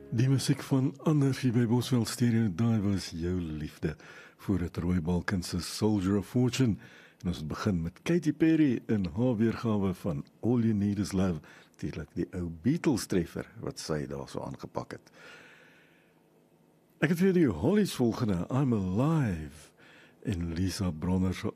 Die musiek van Anargie by Boswell Stereo, daai was jou liefde voor het Roy Balkins se Soldier of Fortune. En ons begin met Katy Perry in haar weergawe van All You Need Is Love, natuurlik die ou Beatles treffer wat sy daar so aangepak het. Ek het vir die Hollies volgende, I'm Alive, en Lisa Bronner se